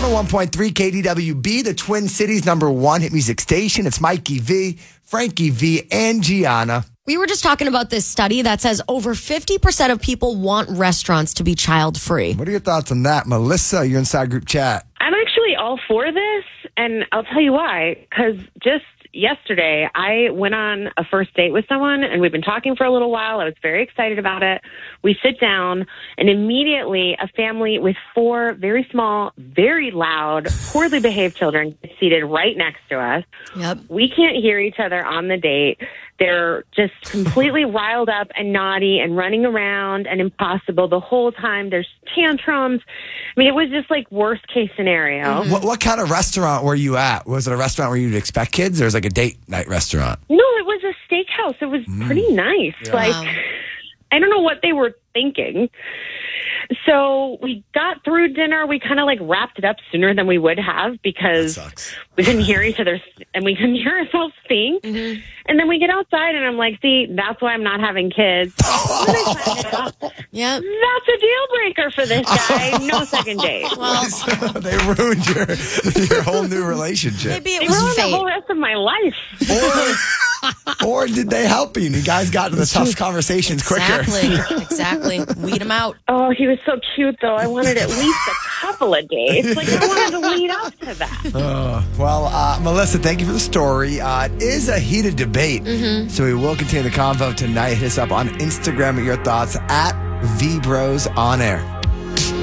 101.3 KDWB, the Twin Cities #1 hit music station. It's Mikey V, Frankie V, and Gianna. We were just talking about this study that says over 50% of people want restaurants to be child-free. What are your thoughts on that? Melissa, you're inside group chat. I'm actually all for this, and I'll tell you why. Because just yesterday, I went on a first date with someone, and we've been talking for a little while. I was very excited about it. We sit down, and immediately a family with 4 very small, very loud, poorly behaved children is seated right next to us. Yep. We can't hear each other on the date. They're just completely riled up and naughty and running around and impossible the whole time. There's tantrums. I mean, it was just like worst case scenario. What kind of restaurant were you at? Was it a restaurant where you'd expect kids, or was it like a date night restaurant? No, it was a steakhouse. It was pretty nice. Yeah. Like, I don't know what they were thinking. So we got through dinner. We kind of like wrapped it up sooner than we would have because we couldn't hear each other and we couldn't hear ourselves think. Mm-hmm. And then we get outside and I'm like, see, that's why I'm not having kids. Yep. That's a deal breaker for this guy. No second date. Well, They ruined your whole new relarelationship. maybe it It was ruined the fate. whole rest of my life. Or did they help you? And you guys got to the tough conversations quicker. Exactly. Weed him out. Oh, he was so cute, though. I wanted at least a couple of dates. Like, I wanted to lead up to that. Well, Melissa, thank you for the story. It is a heated debate, so we will continue the convo tonight. Hit us up on Instagram at your thoughts at VBros On Air.